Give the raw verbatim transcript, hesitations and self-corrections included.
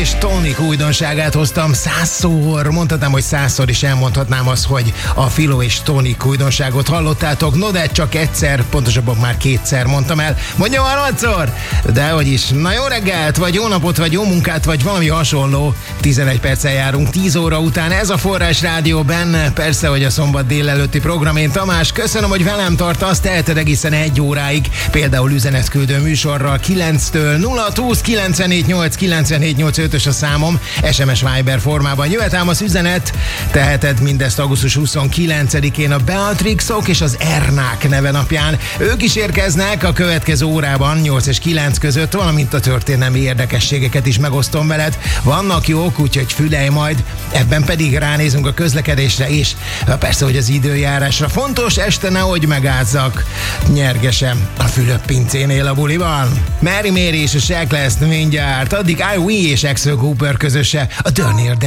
és Tonic újdonságát hoztam százszor. Mondhatnám, hogy százszor is elmondhatnám azt, hogy a Philo és Tonic újdonságot hallottátok. No, de csak egyszer, pontosabban már kétszer mondtam el. Mondjam harmadszor! De hogy is. Na, jó reggelt, vagy jó napot, vagy jó munkát, vagy valami hasonló. tizenegy perccel járunk tíz óra után. Ez a Forrás Rádió benne. Persze, hogy a szombat délelőtti program. Én Tamás, köszönöm, hogy velem tartasz. Teheted egészen egy óráig. Például üzenetküldő műsorral kilenctől nulla húsz kilencvennégy nyolc kilencvennégy nyolc ötös a számom. es em es Viber formában jöhet ám az üzenet. Teheted mindezt augusztus huszonkilencedikén a Beatrixok és az Ernák neve napján. Ők is érkeznek a következő órában, nyolc és kilenc között, valamint a történelmi érdekességeket is megosztom veled. Vannak jók, úgyhogy fülelj majd. Ebben pedig ránézünk a közlekedésre és persze, hogy az időjárásra. Fontos, este nehogy megázzak nyergesem a Fülöp-pincénél a buliban. Mary Mary és a Shaq lesz mindjárt. Addig I We és Axel Cooper közöse a Dörnér